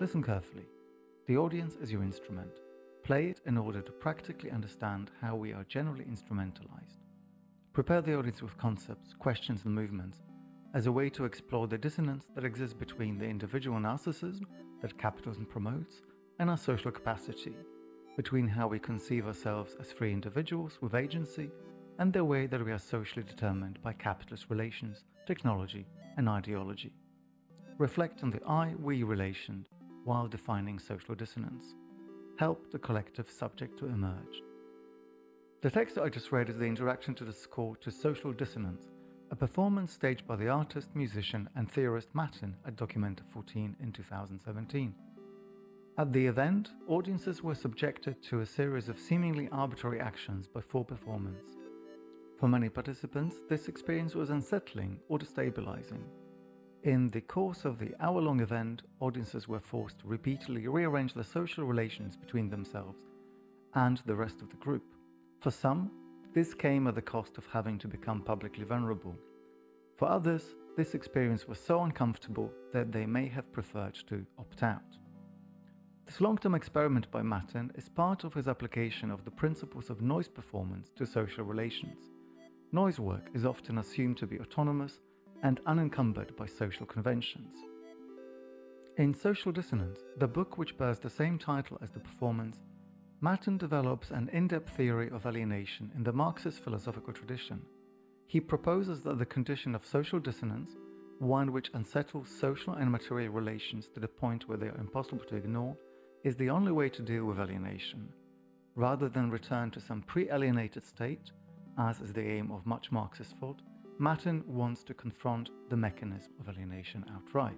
Listen carefully. The audience is your instrument. Play it in order to practically understand how we are generally instrumentalized. Prepare the audience with concepts, questions, and movements as a way to explore the dissonance that exists between the individual narcissism that capitalism promotes and our social capacity, between how we conceive ourselves as free individuals with agency and the way that we are socially determined by capitalist relations, technology, and ideology. Reflect on the I-we relation while defining social dissonance. Help the collective subject to emerge. The text that I just read is the introduction to the score to Social Dissonance, a performance staged by the artist, musician, and theorist Matin at Documenta 14 in 2017. At the event, audiences were subjected to a series of seemingly arbitrary actions by 4 performers. For many participants, this experience was unsettling or destabilizing. In the course of the hour-long event, audiences were forced to repeatedly rearrange the social relations between themselves and the rest of the group. For some, this came at the cost of having to become publicly vulnerable. For others, this experience was so uncomfortable that they may have preferred to opt out. This long-term experiment by Matin is part of his application of the principles of noise performance to social relations. Noise work is often assumed to be autonomous and unencumbered by social conventions. In Social Dissonance, the book which bears the same title as the performance, Matin develops an in-depth theory of alienation in the Marxist philosophical tradition. He proposes that the condition of social dissonance, one which unsettles social and material relations to the point where they are impossible to ignore, is the only way to deal with alienation. Rather than return to some pre-alienated state, as is the aim of much Marxist thought, Matin wants to confront the mechanism of alienation outright.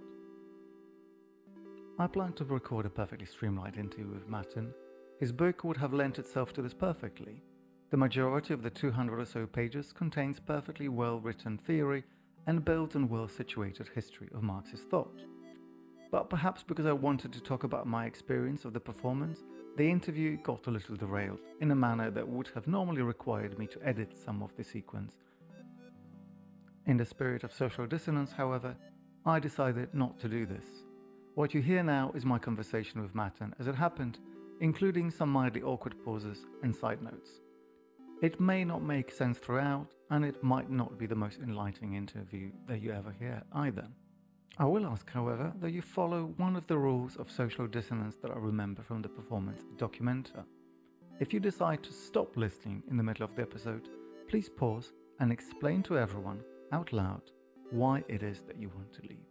I plan to record a perfectly streamlined interview with Matin. His book would have lent itself to this perfectly. The majority of the 200 or so pages contains perfectly well-written theory and builds on well-situated history of Marxist thought. But perhaps because I wanted to talk about my experience of the performance, the interview got a little derailed in a manner that would have normally required me to edit some of the sequence. In the spirit of social dissonance, however, I decided not to do this. What you hear now is my conversation with Matin as it happened, including some mildly awkward pauses and side notes. It may not make sense throughout, and it might not be the most enlightening interview that you ever hear either. I will ask, however, that you follow one of the rules of social dissonance that I remember from the performance Documenta. If you decide to stop listening in the middle of the episode, please pause and explain to everyone out loud why it is that you want to leave.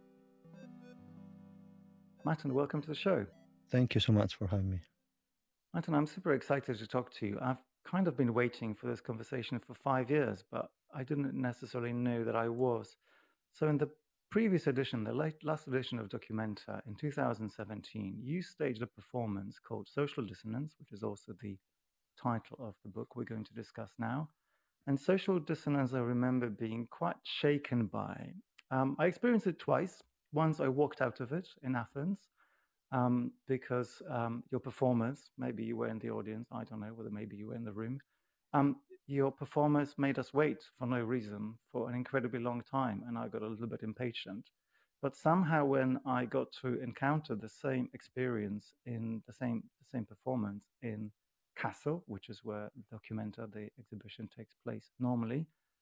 Matin, welcome to the show. Thank you so much for having me. Matin, I'm super excited to talk to you. I've kind of been waiting for this conversation for 5 years, but I didn't necessarily know that I was. So in the previous edition, the last edition of Documenta in 2017, you staged a performance called Social Dissonance, which is also the title of the book we're going to discuss now. And Social Dissonance, I remember being quite shaken by. I experienced it twice. Once I walked out of it in Athens because your performers, maybe you were in the audience, I don't know whether maybe you were in the room, your performers made us wait for no reason for an incredibly long time, and I got a little bit impatient. But somehow when I got to encounter the same experience in the same performance in Kassel, which is where Documenta, the exhibition, takes place normally,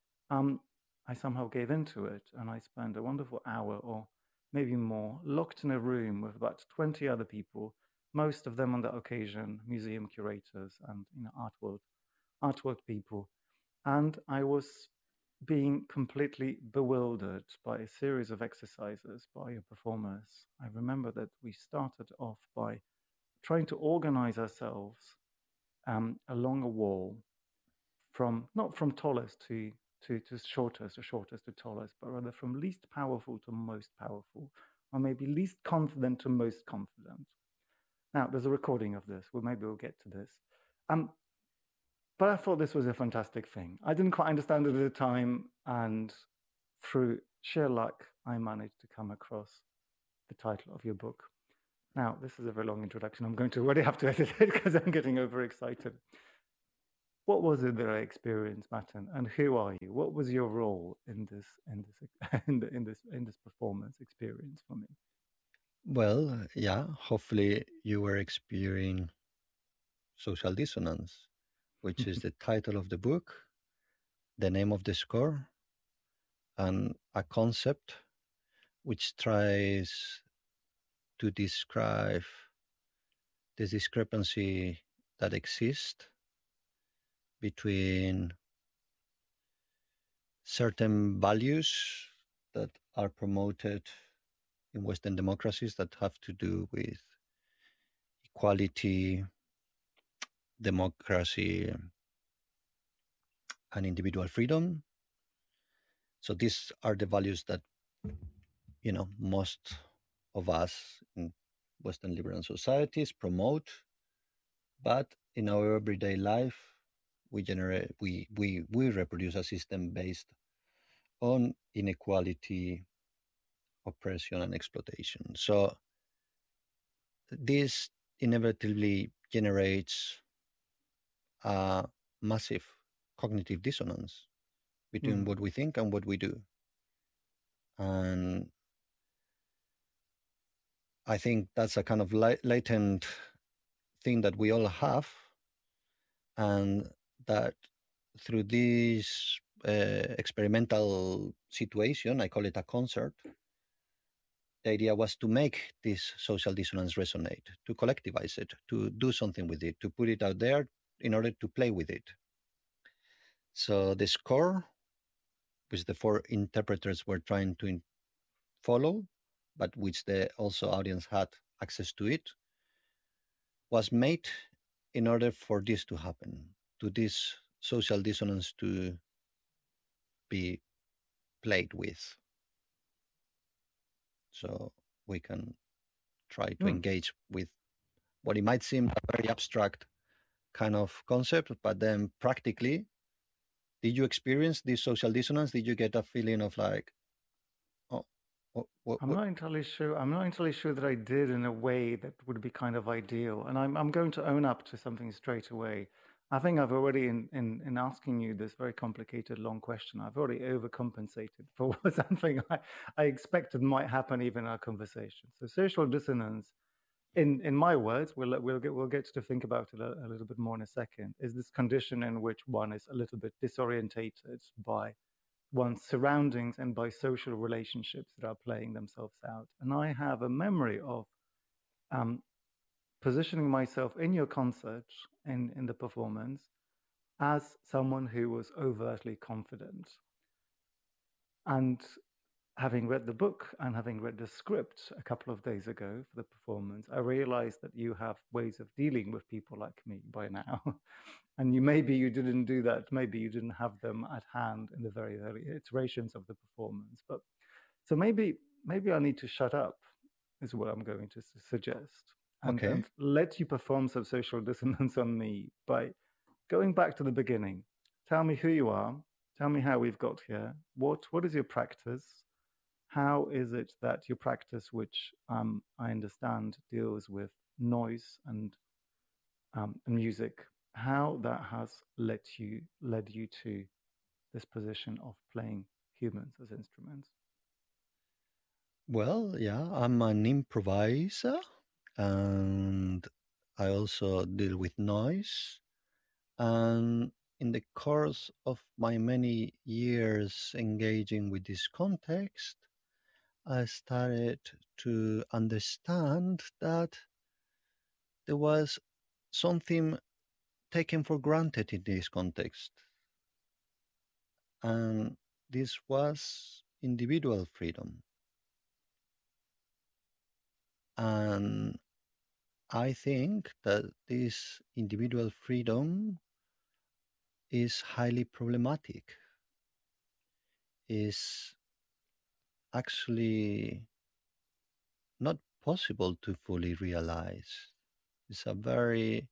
I somehow gave into it, and I spent a wonderful hour or maybe more locked in a room with about 20 other people, most of them on that occasion museum curators and artwork people, and I was being completely bewildered by a series of exercises by your performers. I remember that we started off by trying to organize ourselves along a wall not from tallest to shortest or shortest to tallest, but rather from least powerful to most powerful, or maybe least confident to most confident. Now, there's a recording of this. Well, maybe we'll get to this. But I thought this was a fantastic thing. I didn't quite understand it at the time, and through sheer luck, I managed to come across the title of your book. Now, this is a very long introduction. I'm going to already have to edit it because I'm getting overexcited. What was it that I experienced, Matin, and who are you? What was your role in this performance experience for me? Well, yeah, hopefully you were experiencing social dissonance, which is the title of the book, the name of the score, and a concept which tries to describe the discrepancy that exists between certain values that are promoted in Western democracies that have to do with equality, democracy, and individual freedom. So these are the values that most of us in Western liberal societies promote, but in our everyday life, we reproduce a system based on inequality, oppression, and exploitation. So this inevitably generates a massive cognitive dissonance between Mm. what we think and what we do. And I think that's a kind of latent thing that we all have, and that through this experimental situation, I call it a concert, the idea was to make this social dissonance resonate, to collectivize it, to do something with it, to put it out there in order to play with it. So the score, which the four interpreters were trying to follow, but which the also audience had access to it, was made in order for this to happen, to this social dissonance to be played with. So we can try to Mm. engage with what it might seem a very abstract kind of concept, but then practically, did you experience this social dissonance? Did you get a feeling of like, oh, I'm not entirely sure. I'm not entirely sure that I did in a way that would be kind of ideal. And I'm going to own up to something straight away. I think I've already, in asking you this very complicated, long question, I've already overcompensated for something I expected might happen even in our conversation. So social dissonance, in my words, we'll get to think about it a little bit more in a second, is this condition in which one is a little bit disorientated by one's surroundings and by social relationships that are playing themselves out. And I have a memory of um, positioning myself in your concert, in the performance, as someone who was overtly confident. And having read the book and having read the script a couple of days ago for the performance, I realized that you have ways of dealing with people like me by now. And maybe you didn't do that. Maybe you didn't have them at hand in the very early iterations of the performance. But so maybe I need to shut up, is what I'm going to suggest, okay, and let you perform some social dissonance on me by going back to the beginning. Tell me who you are. Tell me how we've got here. What is your practice? How is it that your practice, which I understand deals with noise and music, how that has led you to this position of playing humans as instruments? well, yeah, I'm an improviser, and I also deal with noise. And in the course of my many years engaging with this context, I started to understand that there was something taken for granted in this context. And this was individual freedom. And I think that this individual freedom is highly problematic, is actually not possible to fully realize. It's a very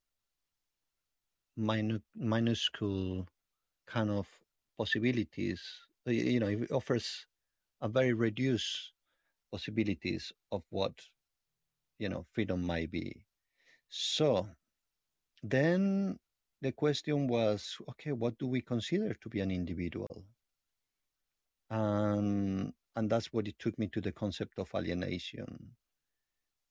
minuscule kind of possibilities. It offers a very reduced possibilities of what freedom might be. So then the question was, okay, what do we consider to be an individual? And that's what it took me to the concept of alienation.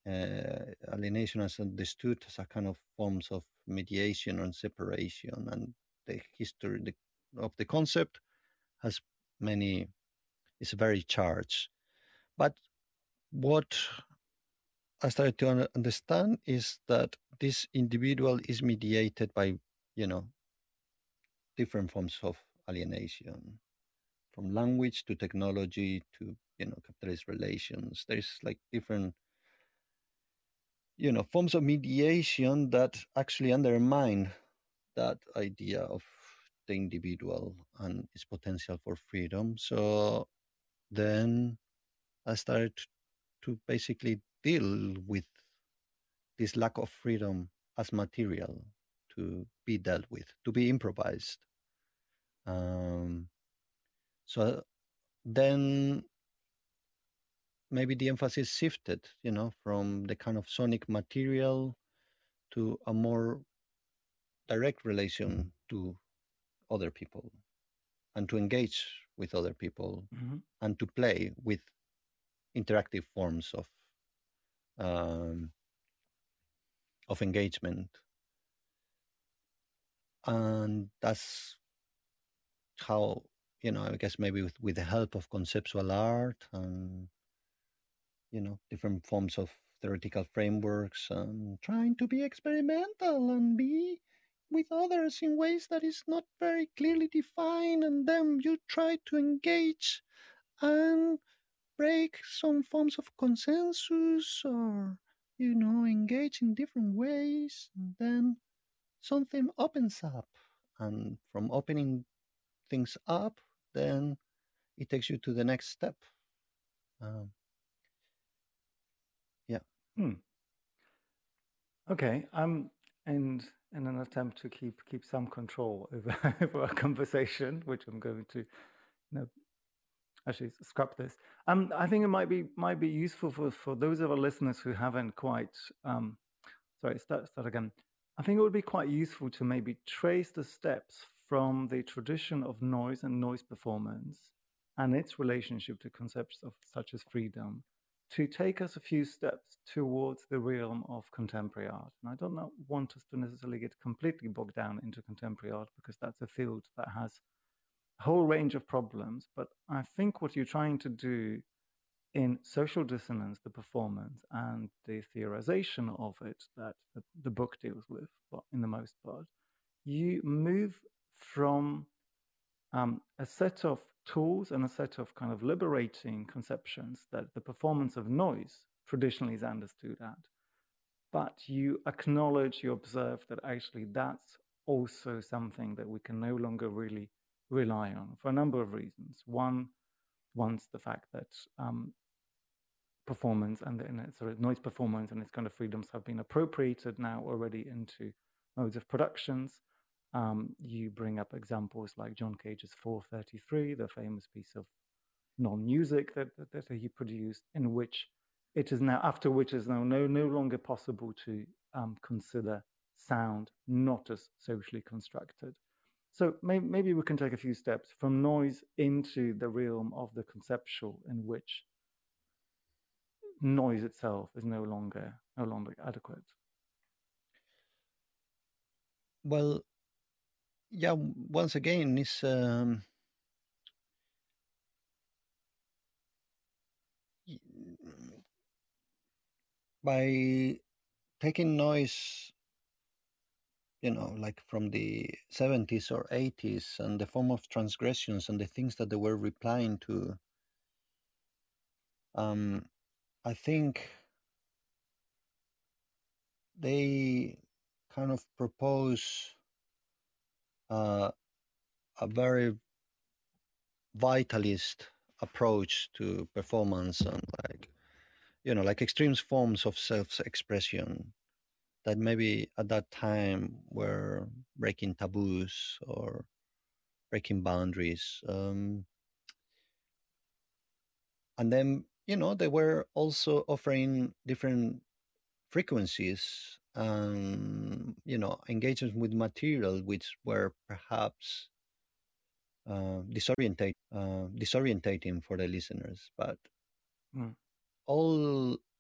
alienation is understood as a kind of forms of mediation and separation, and the history of the concept has many, is very charged. But what I started to understand is that this individual is mediated by, you know, different forms of alienation, from language to technology to, you know, capitalist relations. There's like different, you know, forms of mediation that actually undermine that idea of the individual and its potential for freedom. So then I started to basically deal with this lack of freedom as material to be dealt with, to be improvised. Um, so then maybe the emphasis shifted, you know, from the kind of sonic material to a more direct relation to other people and to engage with other people Mm-hmm. and to play with interactive forms um, of engagement. And that's how, you know, I guess maybe with the help of conceptual art and, you know, different forms of theoretical frameworks and trying to be experimental and be with others in ways that is not very clearly defined, and then you try to engage and break some forms of consensus, or, you know, engage in different ways, and then something opens up, and from opening things up, then it takes you to the next step. um, yeah. Hmm. Okay. And in an attempt to keep some control over over our conversation, which I'm going to, actually scrap this. I think it might be useful for those of our listeners who haven't quite. Sorry, start again. I think it would be quite useful to maybe trace the steps from the tradition of noise and noise performance and its relationship to concepts of such as freedom to take us a few steps towards the realm of contemporary art. And I don't want us to necessarily get completely bogged down into contemporary art because that's a field that has a whole range of problems. But I think what you're trying to do in social dissonance, the performance and the theorization of it that the book deals with, but in the most part, you move from a set of tools and a set of kind of liberating conceptions that the performance of noise traditionally is understood at. But you acknowledge, you observe that actually that's also something that we can no longer really rely on for a number of reasons. One's the fact that performance and sort of noise performance and its kind of freedoms have been appropriated now already into modes of productions. You bring up examples like John Cage's 433, the famous piece of non-music that he produced, in which it is now, after which is now no longer possible to consider sound not as socially constructed. So maybe we can take a few steps from noise into the realm of the conceptual, in which noise itself is no longer adequate. Well, yeah, once again, it's by taking noise, you know, like from the 70s or 80s, and the form of transgressions and the things that they were replying to. I think they kind of propose a very vitalist approach to performance, and, like, you know, like extreme forms of self-expression that maybe at that time were breaking taboos or breaking boundaries. And then, you know, they were also offering different frequencies and, you know, engagements with material which were perhaps disorientating for the listeners. But Mm. all